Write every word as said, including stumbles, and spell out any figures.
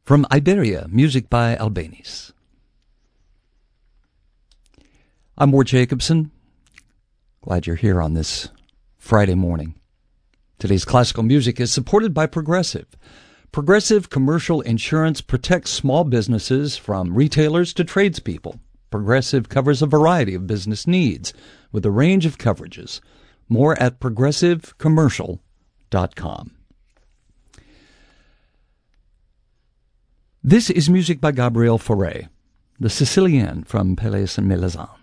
From Iberia, music by Albanese. I'm Ward Jacobson. Glad you're here on this Friday morning. Today's classical music is supported by Progressive. Progressive Commercial Insurance protects small businesses from retailers to tradespeople. Progressive covers a variety of business needs with a range of coverages. More at progressive commercial dot com. This is music by Gabriel Fauré, the Sicilian from Pelléas and Mélizan.